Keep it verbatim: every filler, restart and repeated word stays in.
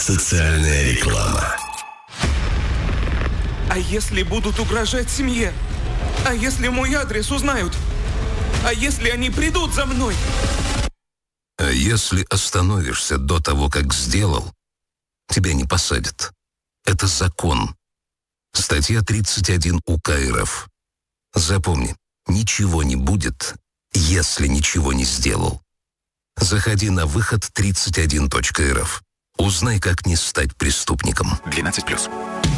Социальная реклама. А если будут угрожать семье? А если мой адрес узнают? А если они придут за мной? А если остановишься до того, как сделал, тебя не посадят. Это закон. Статья тридцать один УК РФ. Запомни, ничего не будет, если ничего не сделал. Заходи на выход тридцать один точка эр эф. Узнай, как не стать преступником. двенадцать плюс.